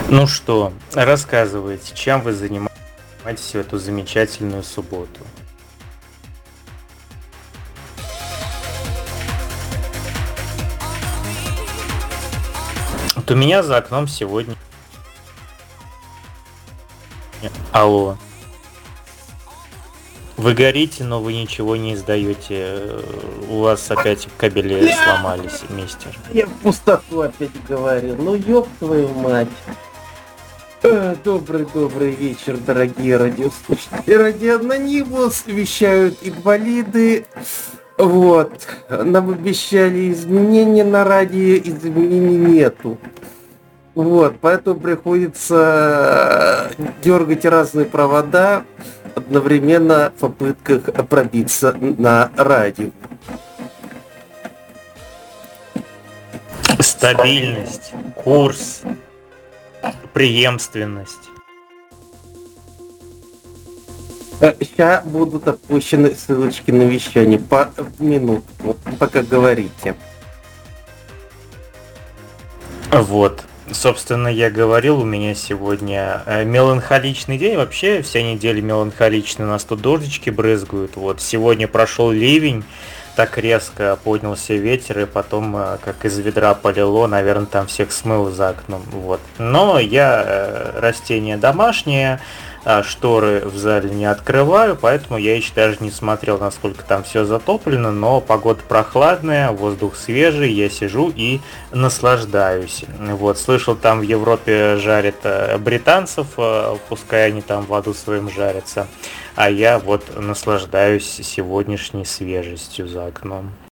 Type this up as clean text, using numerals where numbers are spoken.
Ну что, рассказывайте, чем вы занимаетесь в эту замечательную субботу? Вот у меня за окном сегодня... Алло. Вы горите, но вы ничего не издаете. У вас опять кабели сломались, мистер. Я в пустоту опять говорю. Ну ёб твою мать. Добрый вечер, дорогие радиослушатели. Радиоанонимус вещают инвалиды. Вот. Нам обещали изменения на радио, изменений нету. Вот, поэтому приходится дергать разные провода одновременно в попытках пробиться на радио. Стабильность, курс, преемственность. Сейчас будут отпущены ссылочки на вещание. По минутку, пока говорите. Вот. Собственно, я говорил, у меня сегодня меланхоличный день. Вообще, вся неделя меланхоличная. У нас тут дождички брызгают. Вот. Сегодня прошел ливень. Так резко поднялся ветер, и потом, как из ведра полило, наверное, там всех смыло за окном. Вот. Но я растение домашнее, шторы в зале не открываю, поэтому я еще даже не смотрел, насколько там все затоплено, но погода прохладная, воздух свежий, я сижу и наслаждаюсь. Вот, слышал, там в Европе жарят британцев, пускай они там в аду своим жарятся, а я вот наслаждаюсь сегодняшней свежестью за окном.